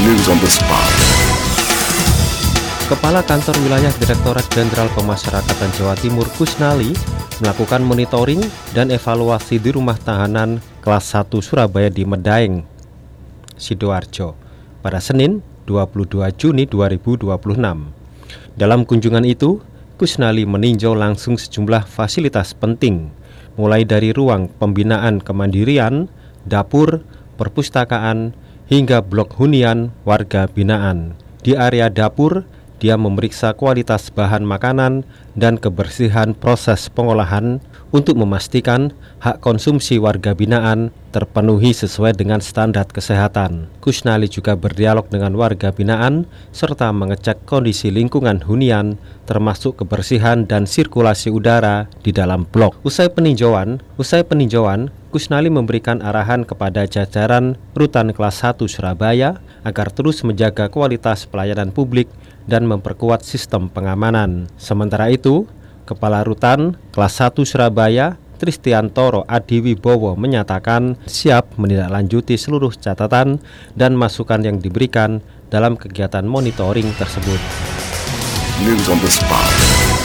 News on the spot. Kepala Kantor Wilayah Direktorat Jenderal Pemasyarakatan Jawa Timur Kusnali melakukan monitoring dan evaluasi di rumah tahanan kelas 1 Surabaya di Medaeng, Sidoarjo pada Senin 22 Juni 2026. Dalam kunjungan itu, Kusnali meninjau langsung sejumlah fasilitas penting, mulai dari ruang pembinaan kemandirian, dapur, perpustakaan, hingga blok hunian warga binaan. Di area dapur, dia memeriksa kualitas bahan makanan dan kebersihan proses pengolahan untuk memastikan hak konsumsi warga binaan terpenuhi sesuai dengan standar kesehatan. Kusnali juga berdialog dengan warga binaan serta mengecek kondisi lingkungan hunian termasuk kebersihan dan sirkulasi udara di dalam blok. Usai peninjauan, Kusnali memberikan arahan kepada jajaran Rutan Kelas 1 Surabaya agar terus menjaga kualitas pelayanan publik dan memperkuat sistem pengamanan. Sementara itu, Kepala Rutan Kelas 1 Surabaya Tristiantoro Adiwibowo menyatakan siap menindaklanjuti seluruh catatan dan masukan yang diberikan dalam kegiatan monitoring tersebut. News on the spot.